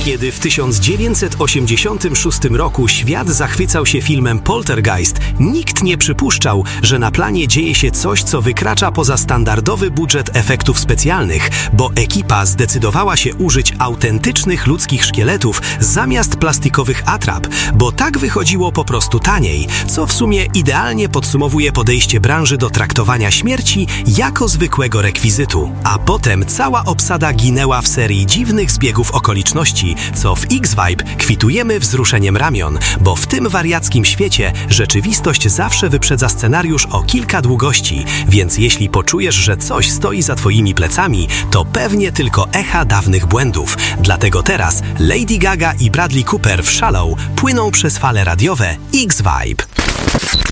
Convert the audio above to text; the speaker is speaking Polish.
Kiedy w 1986 roku świat zachwycał się filmem Poltergeist, nikt nie przypuszczał, że na planie dzieje się coś, co wykracza poza standardowy budżet efektów specjalnych, bo ekipa zdecydowała się użyć autentycznych ludzkich szkieletów zamiast plastikowych atrap, bo tak wychodziło po prostu taniej, co w sumie idealnie podsumowuje podejście branży do traktowania śmierci jako zwykłego rekwizytu. A potem cała obsada ginęła w serii dziwnych zbiegów okoliczności, co w X-Vibe kwitujemy wzruszeniem ramion, bo w tym wariackim świecie rzeczywistość zawsze wyprzedza scenariusz o kilka długości, więc jeśli poczujesz, że coś stoi za twoimi plecami, to pewnie tylko echa dawnych błędów. Dlatego teraz Lady Gaga i Bradley Cooper w Shallow płyną przez fale radiowe X-Vibe.